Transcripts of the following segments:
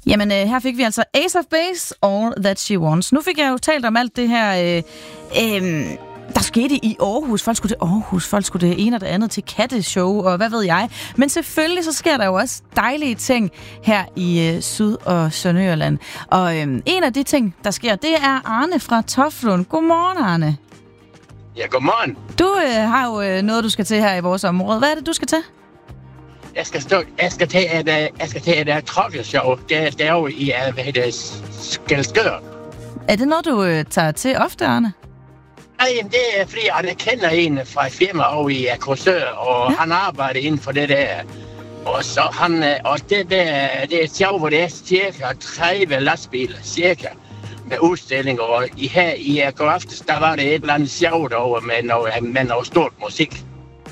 Jamen, her fik vi altså Ace of Base, All That She Wants. Nu fik jeg jo talt om alt det her, der skete i Aarhus. Folk skulle til Aarhus, folk skulle det ene og det andet til katteshow, og hvad ved jeg. Men selvfølgelig så sker der jo også dejlige ting her i Syd- og Sønderjylland. Og en af de ting, der sker, det er Arne fra Toftlund. Godmorgen, Arne. Ja, godmorgen. Du har jo noget, du skal til her i vores område. Hvad er det, du skal til? Jeg skal til et trokkelshow. Det er jo i, Skelskør. Er det noget, du tager til ofte, Arne? Nej, det er fordi, jeg kender en fra et firma over i Korsør, og han arbejder inden for det der. Og så det er et show, hvor det er cirka 30 lastbiler, cirka, med udstillinger. Og her i går aftes, der var det et eller andet show derovre med noget stort musik.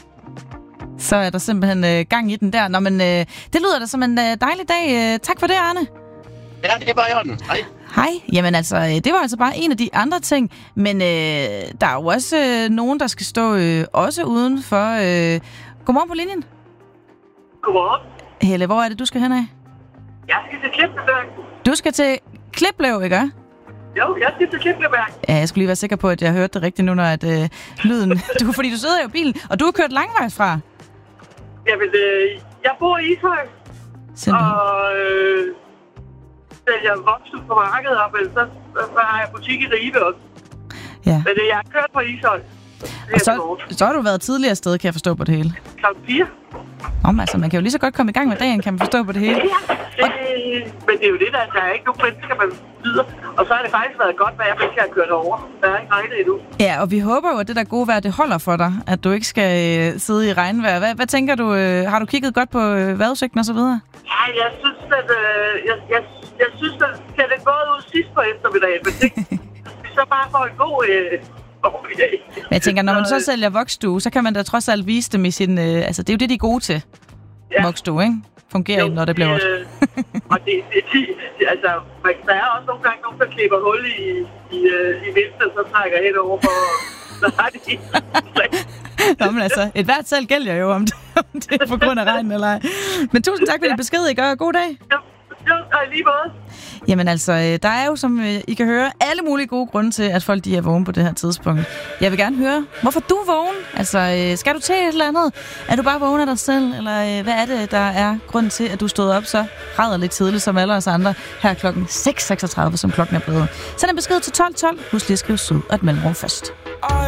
Så er der simpelthen gang i den der. Nå, men det lyder da som en dejlig dag. Tak for det, Arne. Ja, det er bare i orden. Hej. Hej. Jamen altså, det var altså bare en af de andre ting. Men der er jo også nogen, der skal stå også uden for. Godmorgen på linjen. Godmorgen. Helle, hvor er det, du skal hen af? Jeg skal til Klipleberg. Du skal til Kliplev, ikke? Jo, jeg skal til Klipleberg. Ja, jeg skulle lige være sikker på, at jeg hørte det rigtigt nu, når at, lyden... Fordi du sidder jo i bilen, og du har kørt langvejs fra. Jamen, jeg bor i Ishøj. Simpelthen. Og sælger voksne på markedet op, eller så har jeg butik i Ribe også. Ja. Men jeg har kørt på Ishøj. Og så har du været tidligere sted, kan jeg forstå på det hele. Klokken 4. Nå, altså, man kan jo lige så godt komme i gang med dagen, kan man forstå på det hele. Ja, men det er jo det, der er ikke nogen mennesker, man byder. Og så har det faktisk været godt, hvad jeg ikke har kørt over. Der er ikke regnet endnu. Ja, og vi håber jo, at det der gode vejr, det holder for dig. At du ikke skal sidde i regnvejr. Hvad tænker du? Har du kigget godt på vejrudsigten og så videre? Ja, jeg synes, at jeg synes, at det ser lidt godt ud sidst på eftermiddagen. Men det så bare for en god... Okay. Men jeg tænker, når man så sælger voksstue, så kan man da trods alt vise dem i sin... altså, det er jo det, de er gode til. Ja. Voksstue, ikke? Fungerer ikke, når det bliver og altså, der er også nogle gange nogen, der klipper hul i vinter, så trækker hen over for... Nå, men altså, et hvert salg gælder jo, om det er på grund af regn eller ej. Men tusind tak for din besked, I gør. God dag. Jo, lige måde. Jamen altså, der er jo, som I kan høre, alle mulige gode grunde til, at folk de er vågne på det her tidspunkt. Jeg vil gerne høre, hvorfor du er vågen? Altså, skal du til et eller andet? Er du bare vågen af dig selv? Eller hvad er det, der er grund til, at du stod op så rædderligt tidligt som alle os andre her klokken 6.36, som klokken er blevet? Send en besked til 12.12. Husk lige at skrive sød og et mellemrum først.